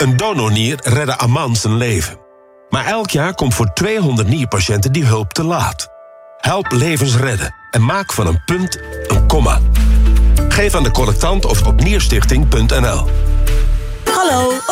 Een donornier redde Aman zijn leven. Maar elk jaar komt voor 200 nierpatiënten die hulp te laat. Help levens redden en maak van een punt een komma. Geef aan de collectant of op nierstichting.nl. Hallo,